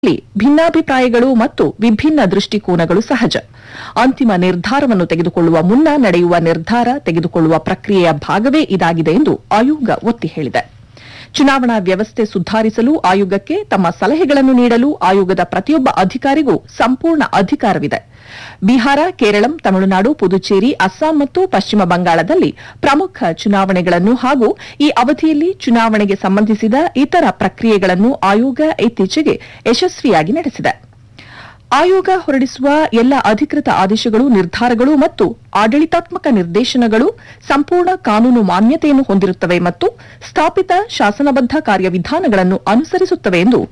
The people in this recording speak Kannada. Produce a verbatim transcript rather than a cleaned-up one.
ಭಿನ್ನಾಭಿಪ್ರಾಯಗಳು ಮತ್ತು ವಿಭಿನ್ನ ದೃಷ್ಟಿಕೋನಗಳು ಸಹಜ. ಅಂತಿಮ ನಿರ್ಧಾರವನ್ನು ತೆಗೆದುಕೊಳ್ಳುವ ಮುನ್ನ ನಡೆಯುವ ನಿರ್ಧಾರ ತೆಗೆದುಕೊಳ್ಳುವ ಪ್ರಕ್ರಿಯೆಯ ಭಾಗವೇ ಇದಾಗಿದೆ ಎಂದು ಆಯೋಗ ಒತ್ತಿ ಹೇಳಿದೆ. ಚುನಾವಣಾ ವ್ಯವಸ್ಥೆ ಸುಧಾರಿಸಲು ಆಯೋಗಕ್ಕೆ ತಮ್ಮ ಸಲಹೆಗಳನ್ನು ನೀಡಲು ಆಯೋಗದ ಪ್ರತಿಯೊಬ್ಬ ಅಧಿಕಾರಿಗೂ ಸಂಪೂರ್ಣ ಅಧಿಕಾರವಿದೆ. ಬಿಹಾರ, ಕೇರಳ, ತಮಿಳುನಾಡು, ಪುದುಚೇರಿ, ಅಸ್ಸಾಂ ಮತ್ತು ಪಶ್ಚಿಮ ಬಂಗಾಳದಲ್ಲಿ ಪ್ರಮುಖ ಚುನಾವಣೆಗಳನ್ನು ಹಾಗೂ ಈ ಅವಧಿಯಲ್ಲಿ ಚುನಾವಣೆಗೆ ಸಂಬಂಧಿಸಿದ ಇತರ ಪ್ರಕ್ರಿಯೆಗಳನ್ನು ಆಯೋಗ ಇತ್ತೀಚೆಗೆ ಯಶಸ್ವಿಯಾಗಿ ನಡೆಸಿದೆ. ಆಯೋಗ ಹೊರಡಿಸುವ ಎಲ್ಲ ಅಧಿಕೃತ ಆದೇಶಗಳು, ನಿರ್ಧಾರಗಳು ಮತ್ತು ಆಡಳಿತಾತ್ಮಕ ನಿರ್ದೇಶನಗಳು ಸಂಪೂರ್ಣ ಕಾನೂನು ಮಾನ್ಯತೆಯನ್ನು ಹೊಂದಿರುತ್ತವೆ ಮತ್ತು ಸ್ಥಾಪಿತ ಶಾಸನಬದ್ದ ಕಾರ್ಯವಿಧಾನಗಳನ್ನು ಅನುಸರಿಸುತ್ತವೆ ಎಂದು